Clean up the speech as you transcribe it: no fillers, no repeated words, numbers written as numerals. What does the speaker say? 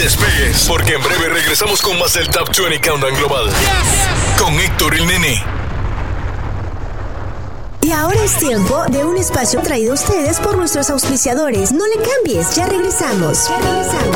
despegues, porque en breve regresamos con más del Top 20 Countdown Global. Con Héctor el Nene. Y ahora es tiempo de un espacio traído a ustedes por nuestros auspiciadores. No le cambies, ya regresamos.